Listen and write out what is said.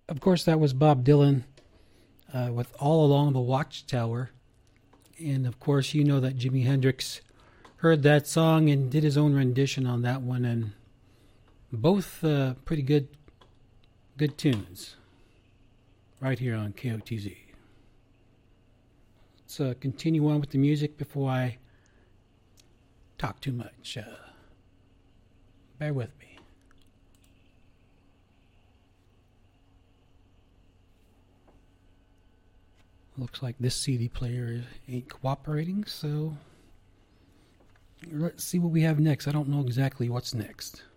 Of course, that was Bob Dylan with All Along the Watchtower. And of course, you know that Jimi Hendrix heard that song and did his own rendition on that one. And both pretty good tunes right here on KOTZ. Let's continue on with the music before I talk too much. Bear with me. Looks like this CD player ain't cooperating, so let's see what we have next. I don't know exactly what's next.